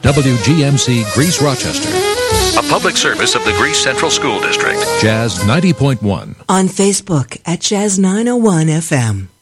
WGMC Greece Rochester. A public service of the Greece Central School District. Jazz 90.1. On Facebook at Jazz 901 FM.